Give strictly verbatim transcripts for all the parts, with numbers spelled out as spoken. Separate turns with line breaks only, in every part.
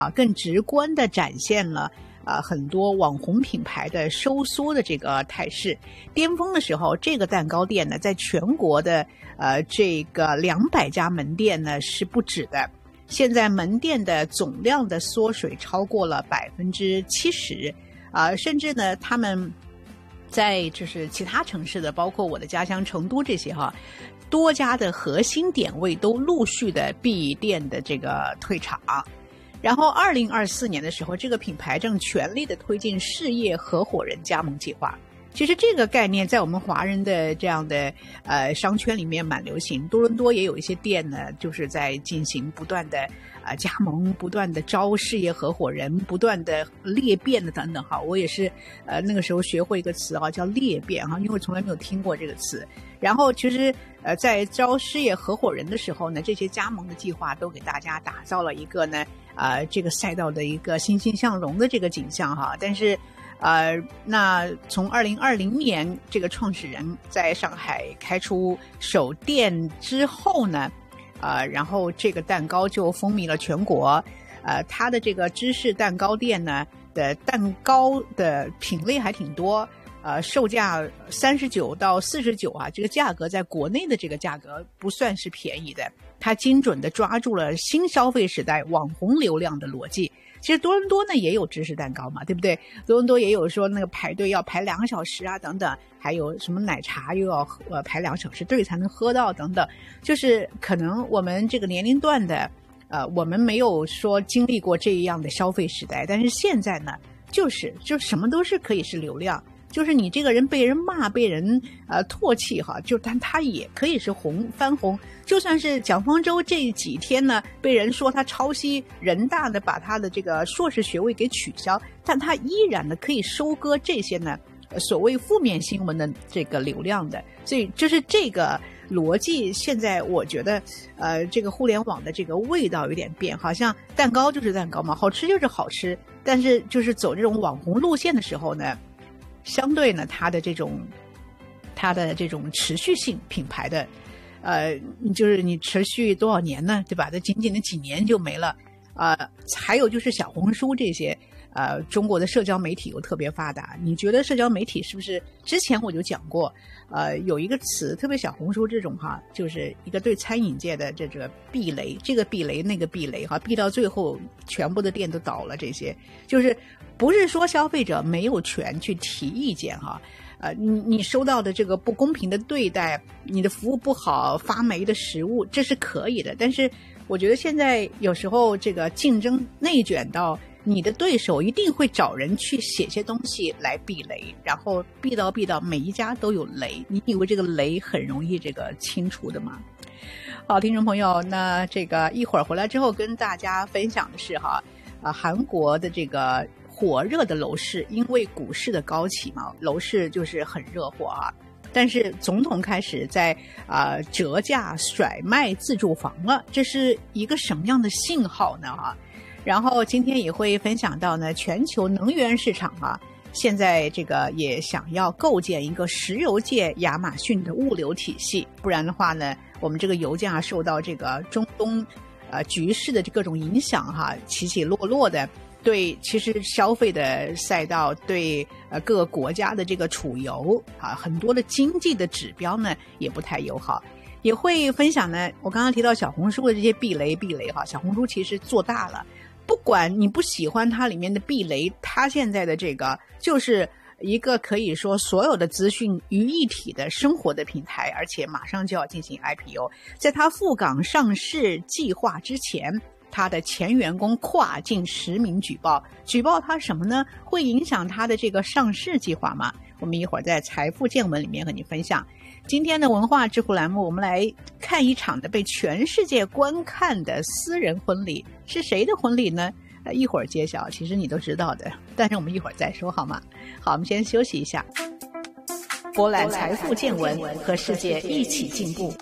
啊，更直观地展现了啊很多网红品牌的收缩的这个态势。巅峰的时候，这个蛋糕店呢，在全国的呃这个两百家门店呢是不止的。现在门店的总量的缩水超过了百分之七十，啊，甚至呢，他们在就是其他城市的，包括我的家乡成都这些哈，多家的核心点位都陆续的闭店的这个退场。然后，二零二四年的时候，这个品牌正全力的推进事业合伙人加盟计划。其实这个概念在我们华人的这样的呃商圈里面蛮流行，多伦多也有一些店呢，就是在进行不断的呃加盟，不断的招事业合伙人，不断的裂变的等等哈。我也是呃那个时候学会一个词啊，叫裂变哈，因为我从来没有听过这个词。然后其实呃在招事业合伙人的时候呢，这些加盟的计划都给大家打造了一个呢呃这个赛道的一个欣欣向荣的这个景象哈。但是呃，那从二零二零年这个创始人在上海开出首店之后呢，呃，然后这个蛋糕就风靡了全国。呃，它的这个芝士蛋糕店呢的蛋糕的品类还挺多，呃，售价三十九到四十九啊，这个价格在国内的这个价格不算是便宜的。它精准地抓住了新消费时代网红流量的逻辑。其实多伦多呢也有芝士蛋糕嘛，对不对？多伦多也有说那个排队要排两个小时啊等等，还有什么奶茶又要呃排两小时队才能喝到等等。就是可能我们这个年龄段的呃我们没有说经历过这样的消费时代，但是现在呢就是就什么都是可以是流量。就是你这个人被人骂被人呃唾弃哈，就但他也可以是红翻红。就算是蒋方舟这几天呢被人说他抄袭人大的把他的这个硕士学位给取消，但他依然呢可以收割这些呢所谓负面新闻的这个流量的。所以就是这个逻辑，现在我觉得呃这个互联网的这个味道有点变，好像蛋糕就是蛋糕嘛，好吃就是好吃，但是就是走这种网红路线的时候呢，相对呢它的这种它的这种持续性品牌的呃就是你持续多少年呢，对吧？这仅仅的几年就没了。呃还有就是小红书这些呃中国的社交媒体又特别发达。你觉得社交媒体是不是之前我就讲过呃有一个词，特别小红书这种哈，就是一个对餐饮界的这个避雷，这个避雷那个避雷哈，避到最后全部的店都倒了。这些就是不是说消费者没有权去提意见哈，呃，你你收到的这个不公平的对待，你的服务不好，发霉的食物，这是可以的。但是我觉得现在有时候这个竞争内卷到你的对手一定会找人去写些东西来避雷，然后避到避到每一家都有雷，你以为这个雷很容易这个清除的吗？好，听众朋友，那这个一会儿回来之后跟大家分享的是哈，啊，韩国的这个火热的楼市，因为股市的高企嘛，楼市就是很热火啊。但是总统开始在啊、呃、折价甩卖自住房了，这是一个什么样的信号呢？哈，然后今天也会分享到呢，全球能源市场啊，现在这个也想要构建一个石油界亚马逊的物流体系，不然的话呢，我们这个油价受到这个中东呃局势的这各种影响哈，起起落落的。对，其实消费的赛道对呃各个国家的这个储油啊，很多的经济的指标呢也不太友好。也会分享呢，我刚刚提到小红书的这些避雷避雷哈，小红书其实做大了，不管你不喜欢它里面的避雷，它现在的这个就是一个可以说所有的资讯于一体的生活的平台，而且马上就要进行 I P O。 在它赴港上市计划之前，他的前员工跨境实名举报，举报他什么呢？会影响他的这个上市计划吗？我们一会儿在财富见闻里面和你分享。今天的文化智库栏目，我们来看一场的被全世界观看的私人婚礼，是谁的婚礼呢？呃，一会儿揭晓，其实你都知道的，但是我们一会儿再说好吗？好，我们先休息一下，博览财富见闻，和世界一起进步。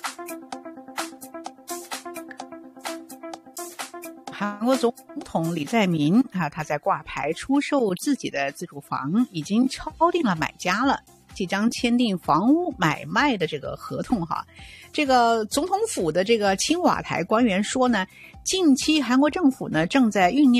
韩国总统李在明啊，他在挂牌出售自己的自住房，已经敲定了买家了。 即将签订房屋买卖的这个合同哈。这个总统府的这个青瓦台官员说呢，近期韩国政府呢正在酝酿